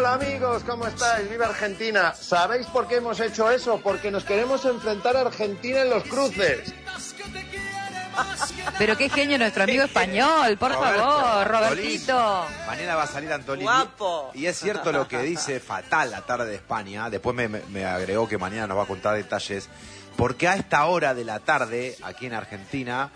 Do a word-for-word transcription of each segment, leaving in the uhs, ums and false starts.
Hola amigos, ¿cómo estáis? ¡Viva Argentina! ¿Sabéis por qué hemos hecho eso? Porque nos queremos enfrentar a Argentina en los cruces. Pero qué genio nuestro amigo español, por Roberto, favor, Antolín. Robertito. Mañana va a salir Antolín. Guapo. Y es cierto lo que dice Fatal, la tarde de España. Después me, me agregó que mañana nos va a contar detalles. Porque a esta hora de la tarde, aquí en Argentina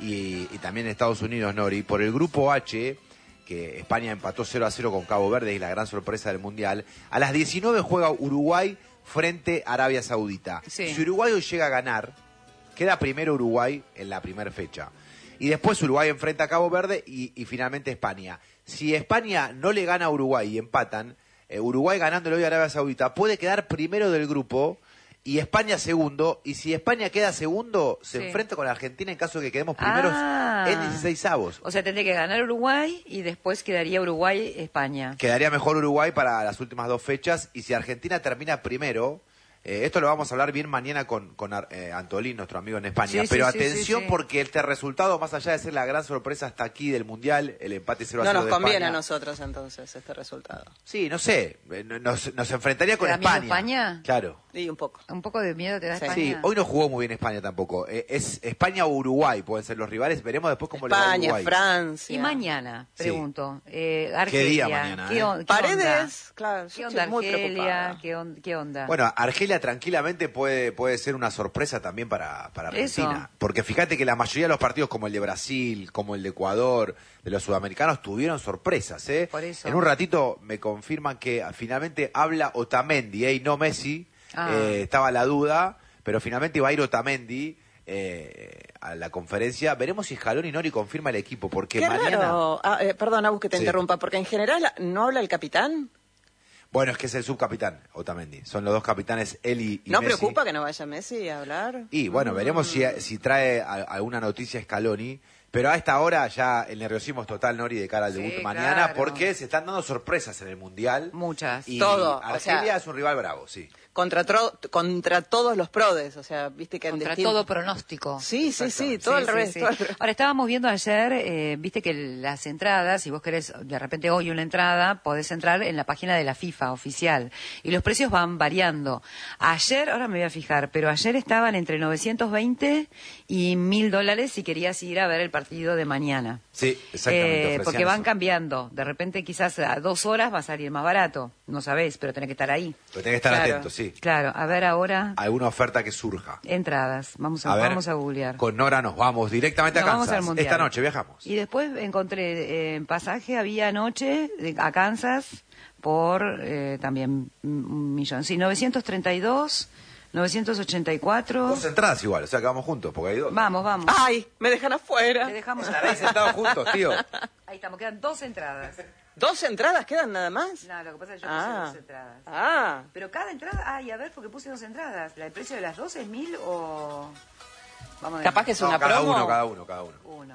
y, y también en Estados Unidos, Nori, por el grupo H, que España empató cero a cero con Cabo Verde y la gran sorpresa del Mundial, a las diecinueve juega Uruguay frente a Arabia Saudita. Sí. Si Uruguay hoy llega a ganar, queda primero Uruguay en la primera fecha. Y después Uruguay enfrenta a Cabo Verde y, y finalmente España. Si España no le gana a Uruguay y empatan, eh, Uruguay ganándole hoy a Arabia Saudita puede quedar primero del grupo y España segundo. Y si España queda segundo, se Sí. enfrenta con Argentina en caso de que quedemos primeros Ah. en dieciseisavos. O sea, tendría que ganar Uruguay y después quedaría Uruguay-España. Quedaría mejor Uruguay para las últimas dos fechas. Y si Argentina termina primero, eh, esto lo vamos a hablar bien mañana con, con eh, Antolín, nuestro amigo en España. Sí, Pero sí, sí, atención sí, sí. porque este resultado, más allá de ser la gran sorpresa hasta aquí del Mundial, el empate cero a No cero nos de conviene España. a nosotros entonces este resultado. Sí, no sé, eh, nos, nos enfrentaría con ¿Te da miedo España. España? Claro. Y un poco. Un poco de miedo te da Sí. España. Sí, hoy no jugó muy bien España tampoco. Eh, es España o Uruguay, pueden ser los rivales. Veremos después cómo le va a España, Uruguay. Francia. Y mañana, Sí. pregunto, eh, Argelia, día mañana, ¿qué, eh? on- qué Paredes, onda? claro. ¿Qué yo onda estoy muy Argelia? preocupada. ¿Qué, on- qué onda? Bueno, Argelia tranquilamente puede, puede ser una sorpresa también para, para Argentina. Eso. Porque fíjate que la mayoría de los partidos, como el de Brasil, como el de Ecuador, de los sudamericanos, tuvieron sorpresas. ¿eh? Por eso. En un ratito me confirman que finalmente habla Otamendi, ¿eh? y no Messi. Ah. Eh, estaba la duda, pero finalmente va a ir Otamendi eh, a la conferencia. Veremos si Scaloni Nori confirma el equipo, porque Qué mañana... raro. Ah, eh, perdón, Agus, que te Sí. interrumpa, porque en general no habla el capitán. Bueno, es que es el subcapitán, Otamendi. Son los dos capitanes, él y, y ¿No Messi. preocupa que no vaya Messi a hablar? Y bueno, veremos si, si trae a- alguna noticia Scaloni. Pero a esta hora ya el nerviosismo es total, Nori, de cara al Sí, debut mañana, claro. porque se están dando sorpresas en el Mundial. Muchas. Y Todo, o Argelia sea- es un rival bravo, sí. Contra, tro- contra todos los prodes, o sea, viste que en Contra distinto- todo pronóstico. Sí, sí, sí, Exactamente. todo Sí, al sí, revés. sí. todo al revés. Ahora, estábamos viendo ayer, eh, viste que las entradas, si vos querés de repente hoy una entrada, podés entrar en la página de la FIFA oficial. Y los precios van variando. Ayer, ahora me voy a fijar, pero ayer estaban entre novecientos veinte y mil dólares si querías ir a ver el partido de mañana. Sí, exactamente. Eh, ofrecían porque van eso. cambiando. De repente quizás a dos horas va a salir más barato. No sabés, pero tenés que estar ahí. Pero tenés que estar Claro. atento, sí. Claro, a ver ahora Alguna oferta que surja. entradas. Vamos a, A ver, vamos a googlear. con Nora nos vamos directamente Nos a vamos Kansas. al Mundial. Esta noche viajamos. Y después encontré eh, en pasaje, había anoche de- a Kansas por eh, también un millón. Sí, novecientos treinta y dos, novecientos ochenta y cuatro. Dos entradas igual, o sea que vamos juntos, porque hay dos. Vamos, vamos. Ay, me dejan afuera. Te dejamos. Estaréis sentados juntos, tío. Ahí estamos, quedan dos entradas. ¿Dos entradas quedan nada más? No, lo que pasa es que yo Ah. puse dos entradas. Ah, Pero cada entrada, ay, a ver, porque puse dos entradas. ¿El precio de las dos es mil o...? Vamos a ver. capaz que es No, una cada promo. uno, cada uno, cada uno. Uno.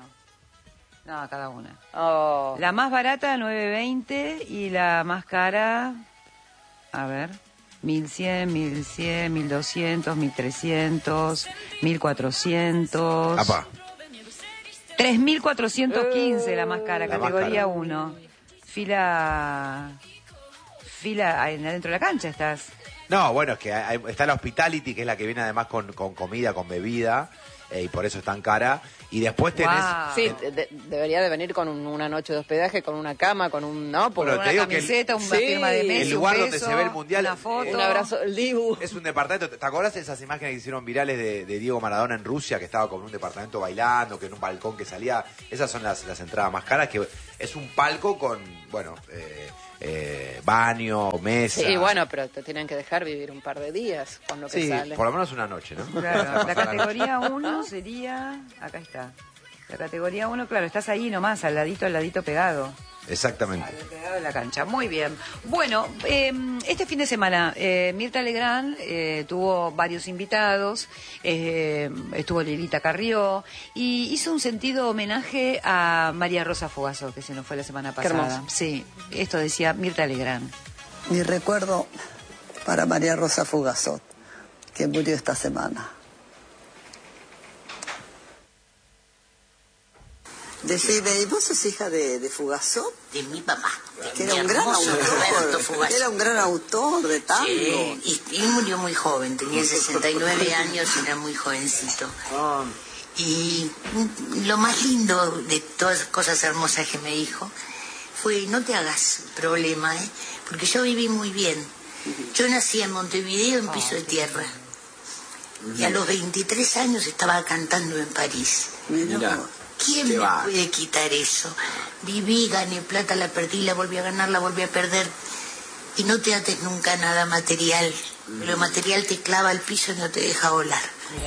No, cada una. Oh. La más barata, nueve veinte, y la más cara, a ver, mil cien, mil cien, mil doscientos, mil trescientos, mil cuatrocientos. Apá. tres mil cuatrocientos quince la más cara, La más categoría cara. uno. Fila... Fila ahí adentro de la cancha estás. No, bueno, es que hay- está la Hospitality, que es la que viene además con, con comida, con bebida, eh, y por eso es tan cara. Y después tenés... Guau. Sí, de- de- debería de venir con un- una noche de hospedaje, con una cama, con un... No, porque Bueno, Una te digo que el- camiseta, una Sí. firma de Messi, El lugar un donde beso, se ve el Mundial, una foto. un abrazo del Dibu. Es un departamento, ¿te acordás de esas imágenes que hicieron virales de, de Diego Maradona en Rusia, que estaba con un departamento bailando, que en un balcón que salía? Esas son las, las entradas más caras, que es un palco con, bueno, eh, eh, baño, mesa. Sí, bueno, pero te tienen que dejar vivir un par de días con lo que Sí, sale. por lo menos una noche, ¿no? Claro, la Pasar categoría uno sería... Acá está. La categoría uno, claro, estás ahí nomás, al ladito, al ladito pegado. Exactamente. Al pegado de la cancha. Muy bien. Bueno, eh, este fin de semana, eh, Mirta Legrand eh, tuvo varios invitados, eh, estuvo Lilita Carrió, y hizo un sentido homenaje a María Rosa Fogazo, que se nos fue la semana Qué pasada. hermoso. Sí, esto decía Mirta Legrand. Mi recuerdo para María Rosa Fugazot, que murió esta semana. Decime, ¿y vos sos hija de, de Fugazot? De mi papá. Que era un gran autor. Era un gran autor de tango. Sí, y, y murió muy joven, tenía sesenta y nueve años, era muy jovencito. Oh. Y lo más lindo de todas las cosas hermosas que me dijo fue, no te hagas problema, ¿eh? Porque yo viví muy bien. Yo nací en Montevideo en Piso de Tierra. Y a los veintitrés años estaba cantando en París. Mira. ¿Quién me puede quitar eso? Viví, gané plata, la perdí, la volví a ganar, la volví a perder. Y no te ates nunca a nada material. Lo material te clava al piso y no te deja volar. Mira.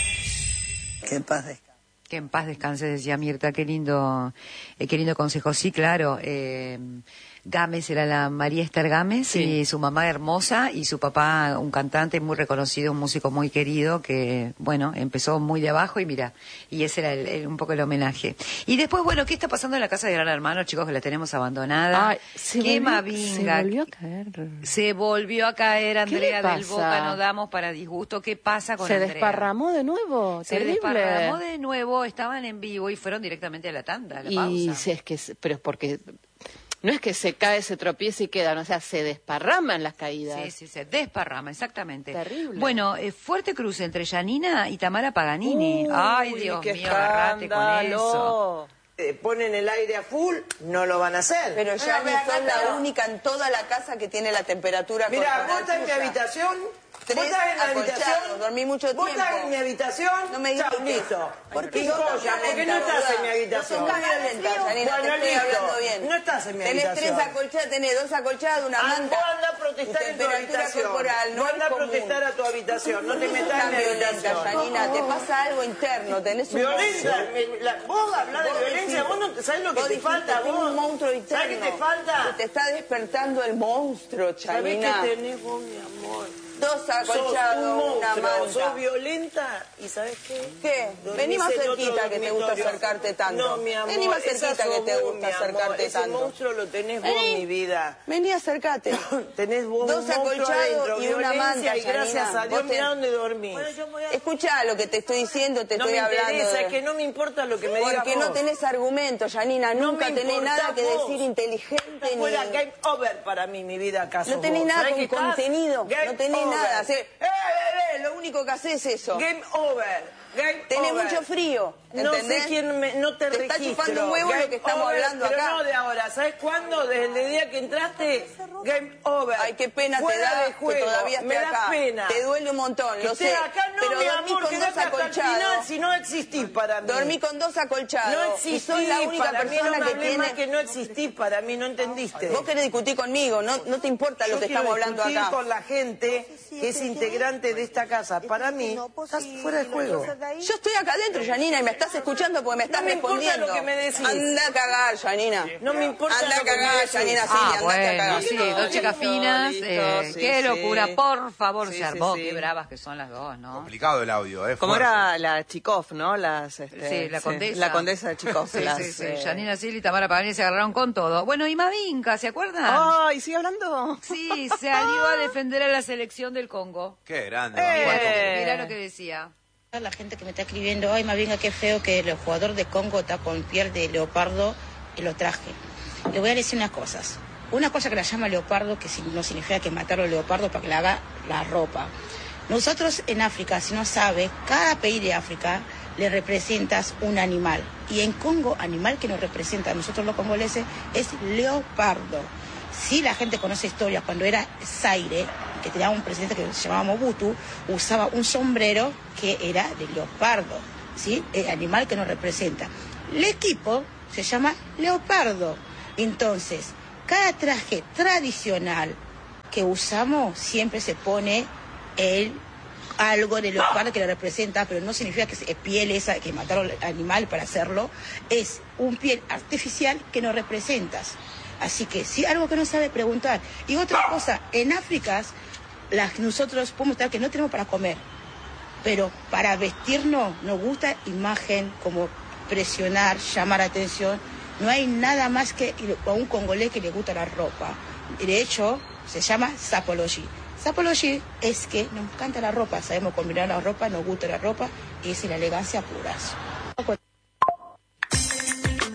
Que en paz descanse. Que en paz descanse, decía Mirta, qué lindo, eh, qué lindo consejo. Sí, claro, eh, Gámez era la María Esther Gámez, sí. Y su mamá hermosa y su papá un cantante muy reconocido, un músico muy querido que, bueno, empezó muy de abajo y mira, y ese era el, el, un poco el homenaje. Y después, bueno, ¿qué está pasando en la casa de Gran Hermano, chicos, que la tenemos abandonada? Ay, se qué volvió, mavinga. Se volvió a caer. Se volvió a caer, Andrea, del pasa? Boca, no damos para disgusto. ¿Qué pasa con ¿Se Andrea? desparramó de nuevo? Se Terrible. desparramó de nuevo, estaban en vivo y fueron directamente a la tanda, a la pausa. Y si es que, pero es porque no es que se cae, se tropieza y quedan, o sea, se desparraman las caídas. Sí, sí, se desparrama, exactamente. Terrible. Bueno, eh, fuerte cruce entre Yanina y Tamara Paganini. Uy, Ay, Dios qué mío, agarrate con eso. Eh, ponen el aire a full, no lo van a hacer. Pero ya ni sos la única en toda la casa que tiene la temperatura Mira, corporal vos estás en mi tuya. habitación. Tres ¿Vos estás en mi acolchados, habitación? dormí mucho ¿Vos tiempo. estás en mi habitación? No me Chao, grites. listo. ¿Por qué Picoya, sos tan ¿por qué violenta, no estás boluda? en mi habitación? No sos tan violenta, Janina, Bueno, te estoy listo. hablando bien. No estás en mi tenés habitación. tres acolchadas, tenés dos acolchadas, una Ah, manta. vos andá a protestar Tu en tu temperatura habitación. corporal no Vos es andá a común. protestar a tu habitación. No te sos metas en tan mi violenta, habitación. Janina, te pasa algo interno, tenés un Violenta, monstruo. me- la- vos hablás de Vos violencia, dijiste- vos no te- sabés lo que vos te dijiste, falta, tengo vos. un monstruo interno. ¿Sabés qué te falta? Que te está despertando el monstruo, ¿Sabés Janina. qué tenés vos, mi amor? Dos Sos un acolchados, una monstruo, manta. sos violenta y ¿sabés qué? ¿Qué? Dormís Vení más en otro cerquita que te gusta dormitorio. acercarte tanto. No, mi amor, Vení más esa cerquita sos que te vos, gusta mi amor. acercarte Ese tanto. monstruo lo tenés vos, Vení. mi vida. Vení, acércate. Tenés vos Dos un monstruo acolchados adentro, y una violencia, manta, y gracias Janina. a Dios, Vos te- mirá dónde dormís. Escuchá lo que te estoy diciendo, te No estoy me hablando. interesa, de- es que no me importa lo que me digas Porque vos. no tenés argumento, Janina. No Nunca me tenés importa nada que vos. decir inteligente ni... Fuera game over para mí, mi vida, acaso No tenés vos. nada ¿Sabés con qué estás? contenido. Game No tenés over. nada. Hacer, ¡Eh, eh, eh! Lo único que haces es eso. Game over. Game Tenés over. mucho frío, No ¿entendés? sé quién me, no te, Te está registro. chupando un huevo Game lo que estamos over, hablando pero acá. no de ahora. ¿Sabes cuándo? Desde el día que entraste, game over. Ay, qué pena te Fuera da de juego. que todavía esté Me da acá. pena. Te duele un montón, Que lo estés sé. acá, no, pero mi dormí amor, con quedate dos hasta el final acolchados. si no existís para mí. Dormí con dos acolchados. No y existís sos la única para mí, persona no me que hablés tiene... más que no existís para mí, no entendiste. Vos querés discutir conmigo, no, no te importa lo Yo que quiero estamos hablando discutir acá. con la gente que es integrante de esta casa. Para mí, estás fuera de juego. Yo estoy acá adentro, Janina, y me estás escuchando porque me estás No me importa respondiendo. lo que me decís. Anda a cagar, Janina. No me importa Anda lo a que me cagar, decís. Janina, sí, Ah, andate a bueno, cagar. sí, Listo, dos chicas listo, finas, listo, eh, sí, qué sí. locura, por favor, Sí, se sí, armó, sí. qué bravas que son las dos, ¿no? Complicado el audio, ¿eh? Como Fuerte. era la Chikov, ¿no? Las, este, Sí, la condesa. La condesa de Chikov. Sí, las, sí, sí. eh, Janina Sil y Tamara Paganini se agarraron con todo. Bueno, y Mavinka, ¿se acuerdan? Ay, ¿sigue hablando? Sí, salió a defender a la selección del Congo. Qué grande. Eh. Mavinka. Mirá lo que decía. La gente que me está escribiendo, ay, Mavinga, qué feo que el jugador de Congo está con piel de leopardo y lo traje. Le voy a decir unas cosas. Una cosa que la llama leopardo, que no significa que matarlo al leopardo para que le haga la ropa. Nosotros en África, si no sabe, cada país de África le representas un animal. Y en Congo, animal que nos representa a nosotros los congoleses es leopardo. Si la gente conoce historias, cuando era Zaire, que tenía un presidente que se llamaba Mobutu, usaba un sombrero que era de leopardo, ¿sí? El animal que nos representa. El equipo se llama leopardo. Entonces, cada traje tradicional que usamos siempre se pone el algo de leopardo que lo representa, pero no significa que es piel esa que mataron al animal para hacerlo, es un piel artificial que nos representas. Así que si algo que no sabe, preguntar. Y otra cosa, en África las, nosotros podemos estar que no tenemos para comer, pero para vestirnos nos gusta imagen, como presionar, llamar atención. No hay nada más que a un congolés que le gusta la ropa. De hecho, se llama sapology. Sapology es que nos encanta la ropa, sabemos combinar la ropa, nos gusta la ropa, y es la elegancia pura.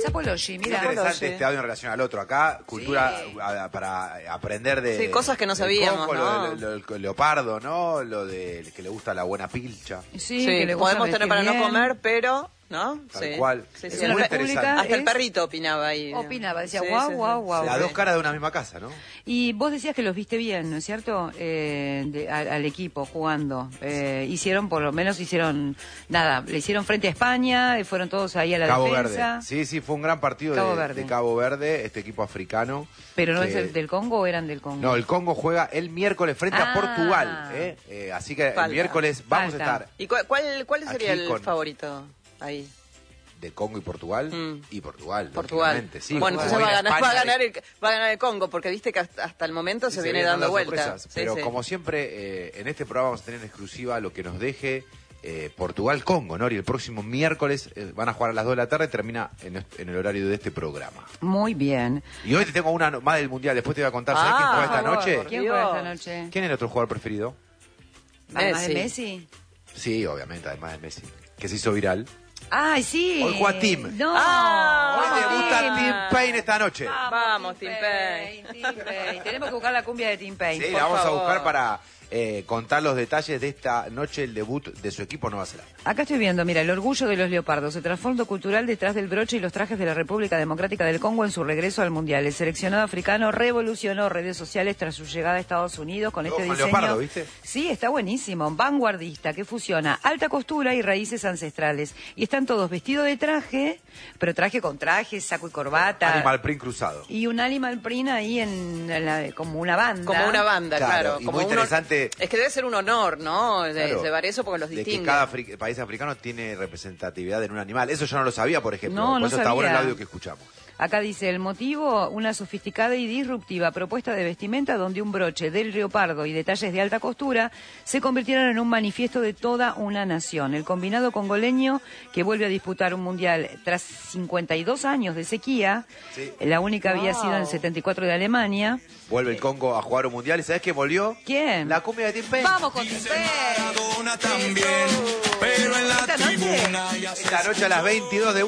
Zapologgi, Es mira. interesante este audio en relación al otro. Acá, cultura sí. a, para aprender de... Sí, cosas que no sabíamos, Congo, ¿no? Lo, lo, lo, lo leopardo, ¿no? Lo de que le gusta la buena pilcha. Sí, sí que le gusta podemos tener para bien. no comer, pero... ¿no? Tal sí. cual. Sí, sí, es muy interesante. Hasta el perrito opinaba ahí. Opinaba, decía, sí, guau, sí, guau, sí. guau. Las dos caras de una misma casa, ¿no? Y vos decías que los viste bien, ¿no es cierto? Eh, de, al, al equipo jugando. Eh, hicieron, por lo menos hicieron, nada, le hicieron frente a España, y fueron todos ahí a la Cabo defensa. Verde. Sí, sí, fue un gran partido Cabo de, Verde. de Cabo Verde, este equipo africano. ¿Pero no que... es el del Congo o eran del Congo? No, el Congo juega el miércoles frente ah. a Portugal. ¿eh? Eh, así que Falta. el miércoles vamos Falta. a estar. ¿Y cuál, cuál, cuál sería Aquí el con... favorito ahí? De Congo y Portugal. Mm. Y Portugal. Portugal. Sí, bueno, entonces va a, ganar, va, a ganar el, va a ganar el Congo, porque viste que hasta, hasta el momento sí, se, se viene dando vueltas. vueltas. Sí, pero sí. como siempre, eh, en este programa vamos a tener en exclusiva lo que nos deje eh, Portugal-Congo, ¿no? Y el próximo miércoles eh, van a jugar a las dos de la tarde, termina en, en el horario de este programa. Muy bien. Y hoy te tengo una más del Mundial, después te voy a contar. ¿Sabes Ah, quién juega esta por favor, noche? ¿Quién juega esta noche? ¿Quién es el otro jugador preferido? ¿Además de Messi. Messi? Sí, obviamente, además de Messi. Que se hizo viral. ¡Ay, sí! Hoy juega Tim. No. Ah, Hoy vamos, debuta Tim. Tim Payne esta noche. Vamos, Tim Payne. Tim Payne. Tenemos que buscar la cumbia de Tim Payne. Sí, por la vamos favor. a buscar para eh, contar los detalles de esta noche, el debut de su equipo Nueva Zelanda. Acá estoy viendo, mira, el orgullo de los leopardos, el trasfondo cultural detrás del broche y los trajes de la República Democrática del Congo en su regreso al Mundial. El seleccionado africano revolucionó redes sociales tras su llegada a Estados Unidos con este Ojo, diseño. leopardo, ¿viste? Sí, está buenísimo, vanguardista, que fusiona alta costura y raíces ancestrales. Y están todos vestidos de traje, pero traje con traje, saco y corbata. Animal print cruzado. Y un animal print ahí en, en la- como una banda. Como una banda, Claro, claro. y como muy un hon- interesante- Es que debe ser un honor, ¿no? De Claro, llevar eso porque los de distingue. que cada afri- país africano tiene representatividad en un animal. Eso yo no lo sabía, por ejemplo. No, por no eso está bueno el sabía. audio que escuchamos. Acá dice, el motivo, una sofisticada y disruptiva propuesta de vestimenta donde un broche del leopardo y detalles de alta costura se convirtieron en un manifiesto de toda una nación. El combinado congoleño, que vuelve a disputar un mundial tras cincuenta y dos años de sequía, Sí. la única había Wow. sido en el setenta y cuatro de Alemania. Vuelve el Congo a jugar un mundial. ¿Y sabes quién volvió? ¿Quién? La cumbia de Tim Payne. ¡Vamos con Tim Payne! También, pero en la ¿Esta noche? tribuna ya se Esta noche a las veintidós de